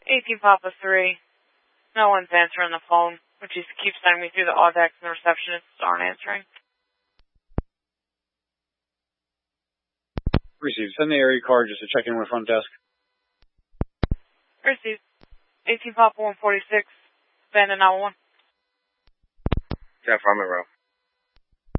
18 Papa 3. No one's answering the phone, which just keeps sending me through the Audex and the receptionists aren't answering. Received. Send the area card just to check in with front desk. Received. 18 Papa 146. Abandoned hour 1. Yeah, from Monroe.